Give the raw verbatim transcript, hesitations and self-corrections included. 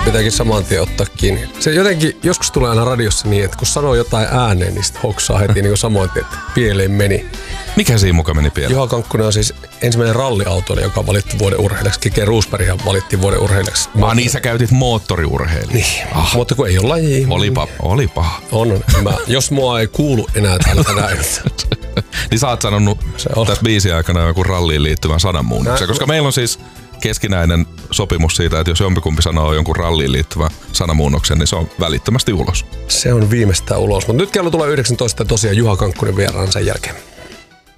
pitääkin saman tien ottaa kiinni. Se jotenkin joskus tulee aina radiossa niin, että kun sanoo jotain ääneen, niin sitten hoksaa heti niin samoin tien, että pieleen meni. Mikä siinä muka meni pieleen? Juha Kankkunen on siis ensimmäinen ralliautoilija, joka valitti vuoden urheilijaksi. Kike Roosberghan valittiin vuoden urheilijaksi. Ah niin, sä käytit moottoriurheilija. Niin, ah. Mutta kun ei ole laji. Olipa, olipa. On, on. Mä, jos mua ei kuulu enää täällä tänään. Niin sä oot sanonut tässä biisin aikana joku ralliin liittyvän sananmuunnoksen, koska meillä on siis keskinäinen sopimus siitä, että jos jompikumpi sanoo jonkun ralliin liittyvän sanamuunnoksen, niin se on välittömästi ulos. Se on viimeistään ulos, mutta nyt kello tulee yhdeksäntoista tosiaan Juha Kankkunen vieraan sen jälkeen.